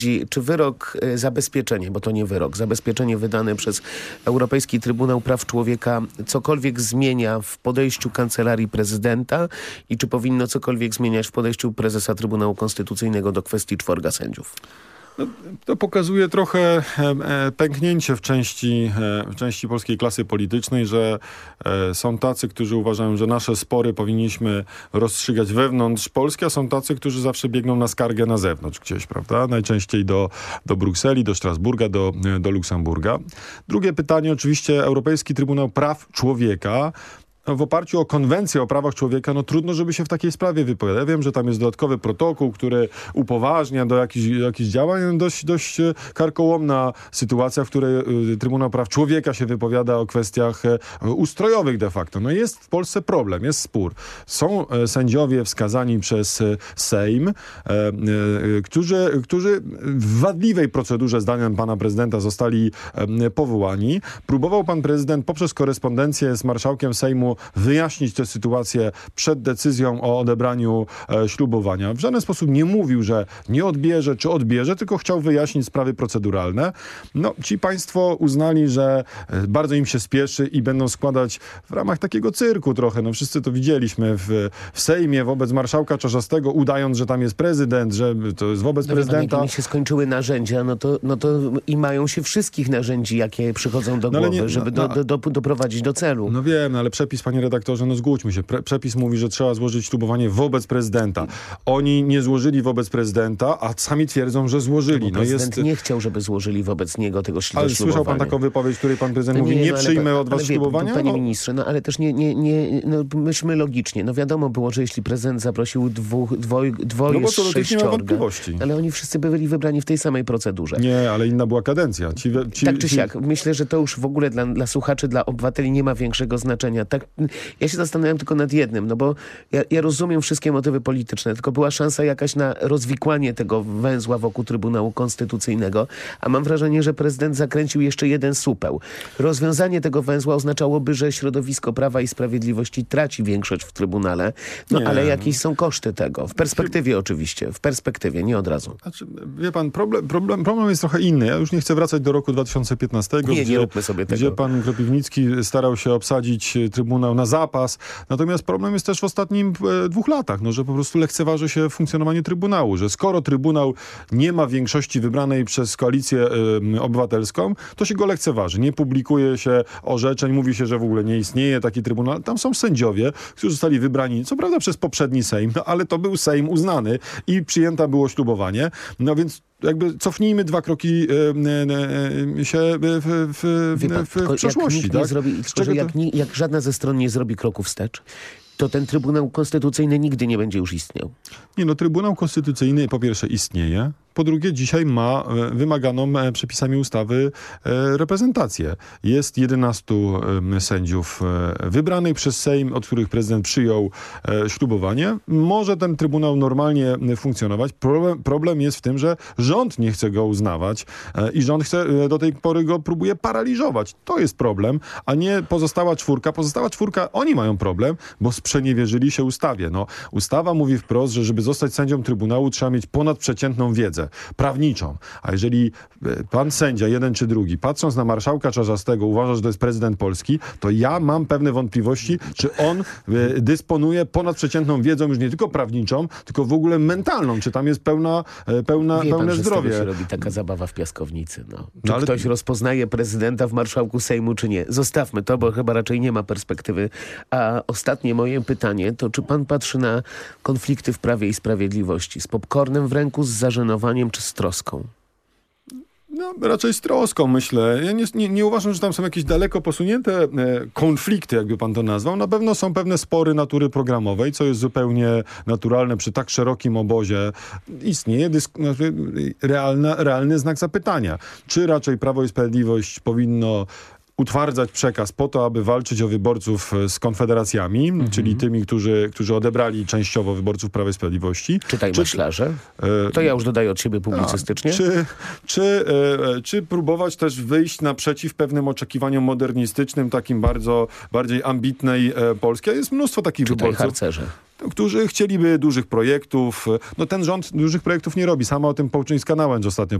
czy wyrok, zabezpieczenie, bo to nie wyrok, zabezpieczenie wydane przez Europejski Trybunał Praw Człowieka cokolwiek zmienia w podejściu Kancelarii Prezydenta i czy powinno cokolwiek zmieniać w podejściu prezesa Trybunału Konstytucyjnego do kwestii czworga sędziów? No, to pokazuje trochę pęknięcie w części polskiej klasy politycznej, że są tacy, którzy uważają, że nasze spory powinniśmy rozstrzygać wewnątrz Polski, a są tacy, którzy zawsze biegną na skargę na zewnątrz gdzieś, prawda? Najczęściej do Brukseli, do Strasburga, do Luksemburga. Drugie pytanie, oczywiście Europejski Trybunał Praw Człowieka. W oparciu o konwencję o prawach człowieka, trudno, żeby się w takiej sprawie wypowiadać. Ja wiem, że tam jest dodatkowy protokół, który upoważnia do jakichś działań. Dość karkołomna sytuacja, w której Trybunał Praw Człowieka się wypowiada o kwestiach ustrojowych de facto. Jest w Polsce problem, jest spór. Są sędziowie wskazani przez Sejm, którzy w wadliwej procedurze, zdaniem pana prezydenta, zostali powołani. Próbował pan prezydent poprzez korespondencję z marszałkiem Sejmu wyjaśnić tę sytuację przed decyzją o odebraniu ślubowania. W żaden sposób nie mówił, że nie odbierze czy odbierze, tylko chciał wyjaśnić sprawy proceduralne. Ci państwo uznali, że bardzo im się spieszy i będą składać w ramach takiego cyrku trochę. Wszyscy to widzieliśmy w Sejmie wobec marszałka Czarzastego, udając, że tam jest prezydent, że to jest wobec prezydenta. Jak się skończyły narzędzia, to i mają się wszystkich narzędzi, jakie przychodzą do głowy, żeby doprowadzić do celu. Wiem, ale przepis, panie redaktorze, zgódźmy się. Przepis mówi, że trzeba złożyć ślubowanie wobec prezydenta. Oni nie złożyli wobec prezydenta, a sami twierdzą, że złożyli. Prezydent nie chciał, żeby złożyli wobec niego tego ślubowania. Ale słyszał pan taką wypowiedź, w której pan prezydent mówi, nie przyjmę od was ślubowania? Panie ministrze, ale też myślmy logicznie. Wiadomo było, że jeśli prezydent zaprosił dwoje z sześciorga, ale oni wszyscy byli wybrani w tej samej procedurze. Nie, ale inna była kadencja. Tak czy siak. Myślę, że to już w ogóle dla słuchaczy, dla obywateli nie ma większego znaczenia. Ja się zastanawiam tylko nad jednym, bo ja rozumiem wszystkie motywy polityczne, tylko była szansa jakaś na rozwikłanie tego węzła wokół Trybunału Konstytucyjnego, a mam wrażenie, że prezydent zakręcił jeszcze jeden supeł. Rozwiązanie tego węzła oznaczałoby, że środowisko Prawa i Sprawiedliwości traci większość w Trybunale, ale jakieś są koszty tego. W perspektywie oczywiście, nie od razu. Wie pan, problem jest trochę inny. Ja już nie chcę wracać do roku 2015, nie róbmy sobie tego. Gdzie pan Kropiwnicki starał się obsadzić Trybunał na zapas. Natomiast problem jest też w ostatnich 2 latach, że po prostu lekceważy się funkcjonowanie Trybunału, że skoro Trybunał nie ma większości wybranej przez Koalicję Obywatelską, to się go lekceważy. Nie publikuje się orzeczeń, mówi się, że w ogóle nie istnieje taki Trybunał. Tam są sędziowie, którzy zostali wybrani, co prawda przez poprzedni Sejm, ale to był Sejm uznany i przyjęte było ślubowanie. Więc cofnijmy 2 kroki się w przeszłości. Jak żadna ze stron nie zrobi kroku wstecz, to ten Trybunał Konstytucyjny nigdy nie będzie już istniał. Trybunał Konstytucyjny po pierwsze istnieje, po drugie dzisiaj ma wymaganą przepisami ustawy reprezentację. Jest 11 sędziów wybranych przez Sejm, od których prezydent przyjął ślubowanie. Może ten Trybunał normalnie funkcjonować. Problem jest w tym, że rząd nie chce go uznawać i rząd do tej pory go próbuje paraliżować. To jest problem, a nie pozostała czwórka. Pozostała czwórka, oni mają problem, bo sprzeniewierzyli się ustawie. Ustawa mówi wprost, że żeby zostać sędzią Trybunału, trzeba mieć ponadprzeciętną wiedzę prawniczą. A jeżeli pan sędzia, jeden czy drugi, patrząc na marszałka Czarzastego, uważa, że to jest prezydent Polski, to ja mam pewne wątpliwości, czy on dysponuje ponadprzeciętną wiedzą już nie tylko prawniczą, tylko w ogóle mentalną. Czy tam jest pełne zdrowie. Się robi taka zabawa w piaskownicy. Czy ktoś rozpoznaje prezydenta w marszałku Sejmu, czy nie? Zostawmy to, bo chyba raczej nie ma perspektywy. A ostatnie moje pytanie to, czy pan patrzy na konflikty w Prawie i Sprawiedliwości z popcornem w ręku, z zażenowaniem czy z troską? Raczej z troską, myślę. Ja nie uważam, że tam są jakieś daleko posunięte konflikty, jakby pan to nazwał. Na pewno są pewne spory natury programowej, co jest zupełnie naturalne przy tak szerokim obozie. Istnieje realny znak zapytania. Czy raczej Prawo i Sprawiedliwość powinno utwardzać przekaz po to, aby walczyć o wyborców z konfederacjami, czyli tymi, którzy odebrali częściowo wyborców Prawa i Sprawiedliwości. Czytaj maślarze. To ja już dodaję od siebie publicystycznie. Czy próbować też wyjść naprzeciw pewnym oczekiwaniom modernistycznym, takim bardziej ambitnej Polski. A jest mnóstwo takich wyborców. Harcerze. którzy chcieliby dużych projektów. No ten rząd dużych projektów nie robi. Sama o tym Połczyńska-Nałęcz ostatnio